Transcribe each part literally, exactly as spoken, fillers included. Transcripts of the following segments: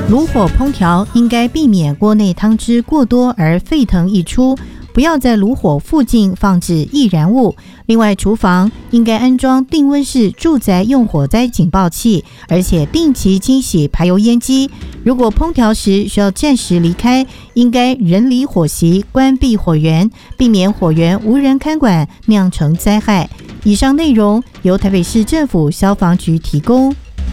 炉火烹调应该避免锅内汤汁过多而沸腾溢出，不要在炉火附近放置易燃物。另外，厨房应该安装定温式住宅用火灾警报器，而且定期清洗排油烟机。如果烹调时需要暂时离开，应该人离火席，关闭火源，避免火源无人看管酿成灾害。以上内容由台北市政府消防局提供。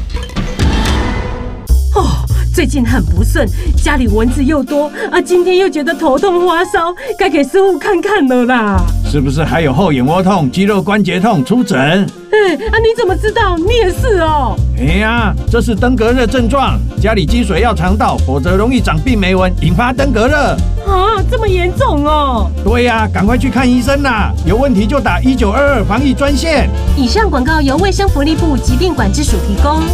哦，最近很不顺，家里蚊子又多啊，今天又觉得头痛发烧，该给师傅看看了啦。 是不是还有后眼窝痛、肌肉关节痛？出诊。 哎啊，你怎么知道？你也是哦。 哎呀，这是登革热症状，家里积水要肠道，否则容易长病媒蚊，引发登革热。 啊，这么严重哦？ 对呀、啊，赶快去看医生啦！有问题就打一九二二防疫专线。 以上广告由卫生福利部疾病管制署提供。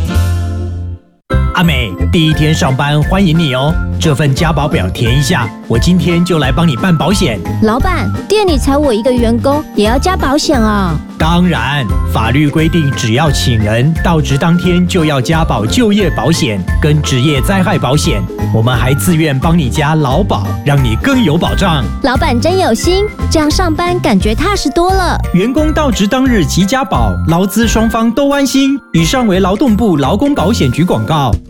阿美，第一天上班欢迎你哦！这份加保表填一下，我今天就来帮你办保险。 老板，店里才我一个员工，也要加保险啊？ 当然，法律规定，只要请人到职当天就要加保就业保险跟职业灾害保险，我们还自愿帮你加劳保，让你更有保障。 老板真有心，这样上班感觉踏实多了。 员工到职当日即加保，劳资双方都安心。以上为劳动部劳工保险局广告。